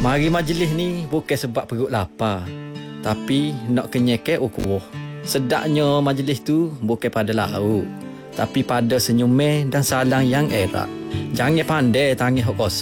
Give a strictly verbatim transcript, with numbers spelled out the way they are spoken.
Mari majlis ni bukan sebab perut lapar, tapi nak kenyekek ukuh. Sedapnya majlis tu bukan pada lauk, tapi pada senyuman dan salam yang erat. Jangan pandai tangan hok kosong.